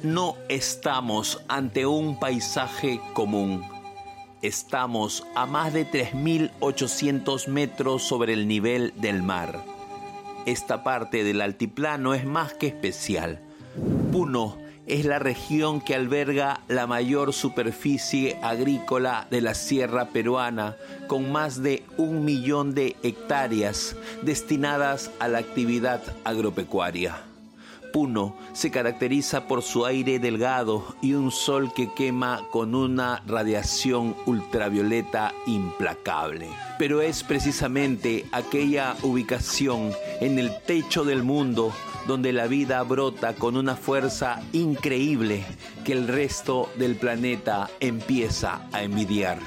No estamos ante un paisaje común. Estamos a más de 3.800 metros sobre el nivel del mar. Esta parte del altiplano es más que especial. Puno es la región que alberga la mayor superficie agrícola de la sierra peruana, con más de 1 millón de hectáreas destinadas a la actividad agropecuaria. Puno se caracteriza por su aire delgado y un sol que quema con una radiación ultravioleta implacable. Pero es precisamente aquella ubicación en el techo del mundo donde la vida brota con una fuerza increíble que el resto del planeta empieza a envidiar.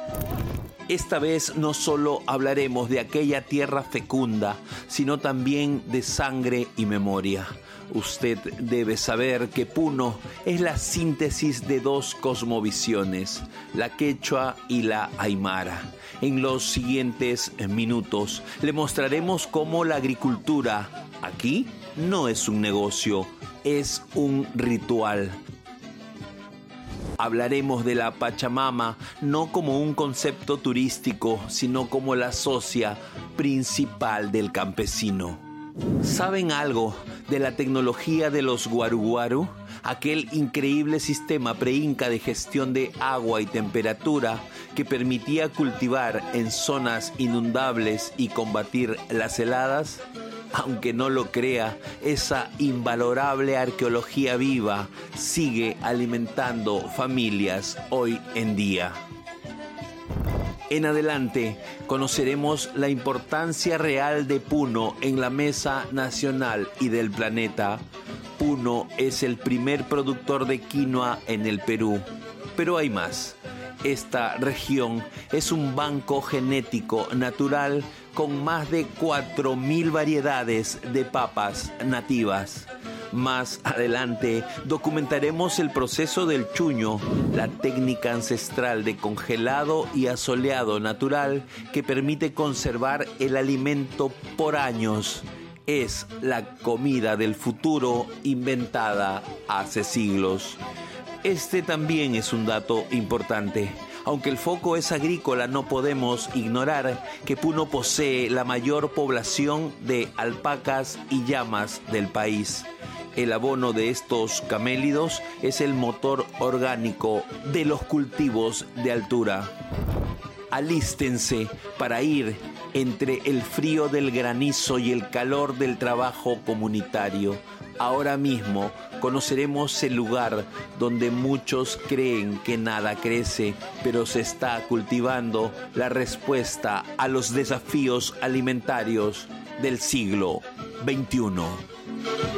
Esta vez no solo hablaremos de aquella tierra fecunda, sino también de sangre y memoria. Usted debe saber que Puno es la síntesis de dos cosmovisiones, la quechua y la aymara. En los siguientes minutos le mostraremos cómo la agricultura aquí no es un negocio, es un ritual. Hablaremos de la Pachamama no como un concepto turístico, sino como la socia principal del campesino. ¿Saben algo de la tecnología de los guaru-guaru? Aquel increíble sistema pre-inca de gestión de agua y temperatura que permitía cultivar en zonas inundables y combatir las heladas. Aunque no lo crea, esa invalorable arqueología viva sigue alimentando familias hoy en día. En adelante conoceremos la importancia real de Puno en la mesa nacional y del planeta. Puno es el primer productor de quinoa en el Perú, pero hay más. Esta región es un banco genético natural con más de 4.000 variedades de papas nativas. Más adelante documentaremos el proceso del chuño, la técnica ancestral de congelado y asoleado natural que permite conservar el alimento por años. Es la comida del futuro inventada hace siglos. Este también es un dato importante. Aunque el foco es agrícola, no podemos ignorar que Puno posee la mayor población de alpacas y llamas del país. El abono de estos camélidos es el motor orgánico de los cultivos de altura. Alístense para ir entre el frío del granizo y el calor del trabajo comunitario. Ahora mismo conoceremos el lugar donde muchos creen que nada crece, pero se está cultivando la respuesta a los desafíos alimentarios del siglo XXI.